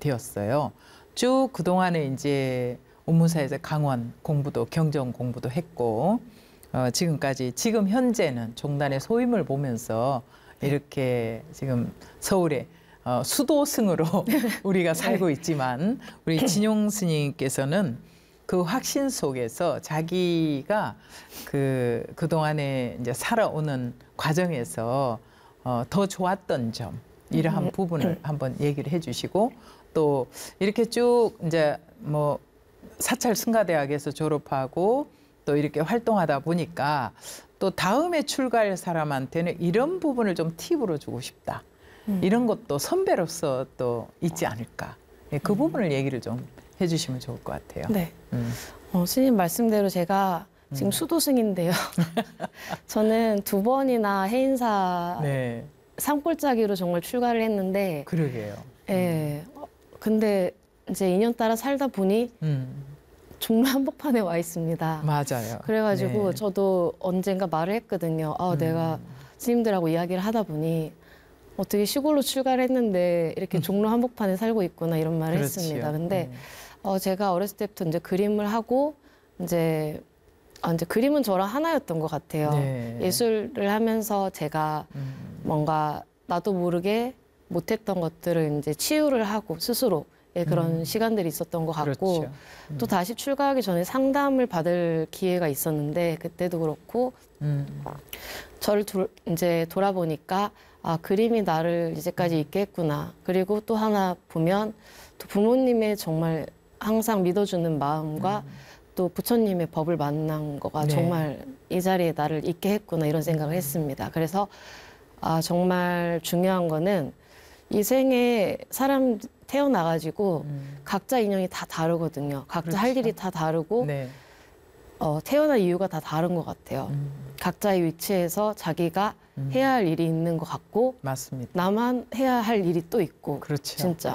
되었어요. 쭉 그동안에 이제 업무사에서 강원 공부도 경정 공부도 했고 지금까지 지금 현재는 종단의 소임을 보면서 이렇게 지금 서울에 수도승으로 우리가 살고 있지만 우리 진용 스님께서는 그 확신 속에서 자기가 그동안에 이제 살아오는 과정에서 더 좋았던 점 이러한 부분을 한번 얘기를 해주시고 또 이렇게 쭉 이제 뭐 사찰 승가대학에서 졸업하고 또 이렇게 활동하다 보니까 또 다음에 출가할 사람한테는 이런 부분을 좀 팁으로 주고 싶다. 이런 것도 선배로서 또 있지 않을까. 그 부분을 얘기를 좀 해주시면 좋을 것 같아요. 네. 스님 말씀대로 제가 지금 수도승인데요. 저는 2번이나 해인사 네. 산골짜기로 정말 출가를 했는데 그러게요. 예. 근데 이제 인연 따라 살다 보니 종로 한복판에 와 있습니다. 맞아요. 그래가지고 네. 저도 언젠가 말을 했거든요. 내가 스님들하고 이야기를 하다 보니 어떻게 시골로 출가를 했는데 이렇게 종로 한복판에 살고 있구나 이런 말을 그렇지요. 했습니다. 근데 제가 어렸을 때부터 이제 그림을 하고 이제 그림은 저랑 하나였던 것 같아요. 네. 예술을 하면서 제가 뭔가 나도 모르게 못했던 것들을 이제 치유를 하고 스스로 그런 시간들이 있었던 것 같고 그렇죠. 또 다시 출가하기 전에 상담을 받을 기회가 있었는데 그때도 그렇고 저를 이제 돌아보니까 그림이 나를 이제까지 있게 했구나. 그리고 또 하나 보면 또 부모님의 정말 항상 믿어주는 마음과 또 부처님의 법을 만난 거가 네. 정말 이 자리에 나를 있게 했구나 이런 생각을 했습니다. 그래서 정말 중요한 거는 이 생에 사람 태어나가지고 각자 인연이 다 다르거든요. 각자 그렇죠. 할 일이 다 다르고 네. 태어난 이유가 다 다른 것 같아요. 각자의 위치에서 자기가 해야 할 일이 있는 것 같고 맞습니다. 나만 해야 할 일이 또 있고 그렇죠. 진짜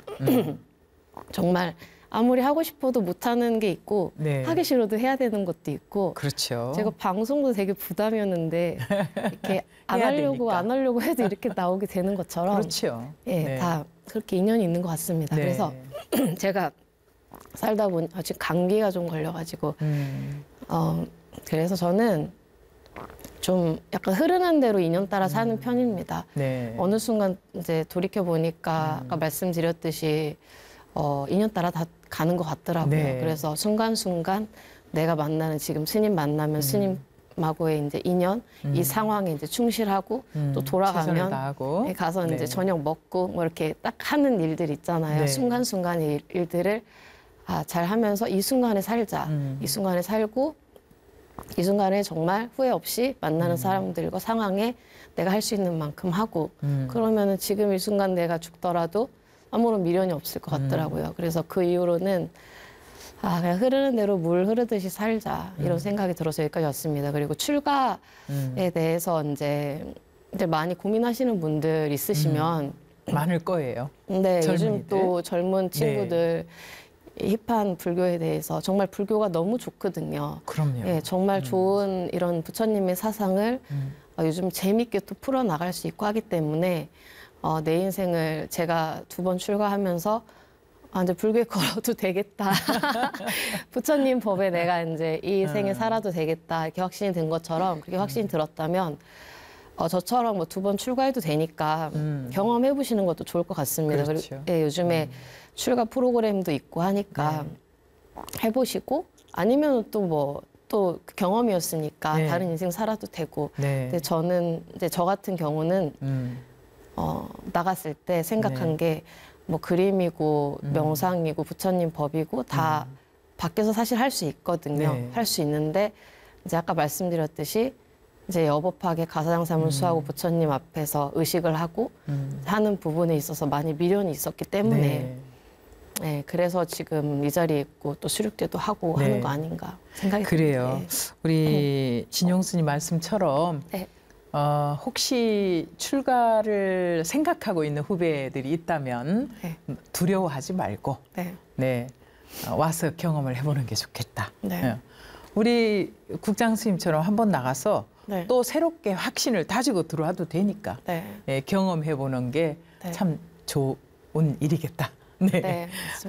정말 아무리 하고 싶어도 못하는 게 있고 네. 하기 싫어도 해야 되는 것도 있고 그렇죠. 제가 방송도 되게 부담이었는데 이렇게 안 해야 하려고 되니까. 안 하려고 해도 이렇게 나오게 되는 것처럼 그렇죠. 예, 네. 다 그렇게 인연이 있는 것 같습니다. 네. 그래서 제가 살다 보니 지금 감기가 좀 걸려가지고 그래서 저는 좀 약간 흐르는 대로 인연 따라 사는 편입니다. 네. 어느 순간 이제 돌이켜 보니까 아까 말씀드렸듯이 인연 따라 다 가는 것 같더라고요. 네. 그래서 순간순간 내가 만나는 지금 스님 만나면 스님하고의 이제 인연, 이 상황에 이제 충실하고 또 최선을 돌아가면 다하고. 가서 네. 이제 저녁 먹고 뭐 이렇게 딱 하는 일들 있잖아요. 네. 순간순간의 일들을 잘 하면서 이 순간에 살자. 이 순간에 살고 이 순간에 정말 후회 없이 만나는 사람들과 상황에 내가 할 수 있는 만큼 하고 그러면은 지금 이 순간 내가 죽더라도 아무런 미련이 없을 것 같더라고요. 그래서 그 이후로는 그냥 흐르는 대로 물 흐르듯이 살자 이런 생각이 들어서 여기까지 왔습니다. 그리고 출가에 대해서 이제 많이 고민하시는 분들 있으시면 많을 거예요. 네, 요즘 젊은이들. 또 젊은 친구들 힙한 불교에 대해서 정말 불교가 너무 좋거든요. 그럼요. 예, 정말 좋은 이런 부처님의 사상을 요즘 재밌게 또 풀어나갈 수 있고 하기 때문에 내 인생을 제가 2번 출가하면서 이제 불교에 걸어도 되겠다. 부처님 법에 내가 이제 이 생에 살아도 되겠다. 이렇게 확신이 든 것처럼 그렇게 확신이 들었다면 저처럼 뭐 2번 출가해도 되니까 경험해 보시는 것도 좋을 것 같습니다. 그렇죠. 그리고 예, 요즘에 출가 프로그램도 있고 하니까 해보시고 아니면 또 뭐 또 경험이었으니까 네. 다른 인생 살아도 되고. 네. 근데 저는 이제 저 같은 경우는 나갔을 때 생각한 게 뭐 그림이고 명상이고 부처님 법이고 다 밖에서 사실 할 수 있거든요. 네. 할 수 있는데 이제 아까 말씀드렸듯이 이제 여법하게 가사장삼을 수하고 부처님 앞에서 의식을 하고 하는 부분에 있어서 많이 미련이 있었기 때문에 네. 네, 그래서 지금 이 자리에 있고 또 수륙대도 하고 네. 하는 거 아닌가 생각이 그래요. 듭니다. 우리 진용 스님 말씀처럼 네. 혹시 출가를 생각하고 있는 후배들이 있다면 네. 두려워하지 말고 네. 네, 와서 경험을 해보는 게 좋겠다. 네. 우리 국장 스님처럼 한번 나가서 네. 또 새롭게 확신을 다지고 들어와도 되니까 네. 경험해보는 게 참 네. 좋은 일이겠다. 네. 네, 맞습니다.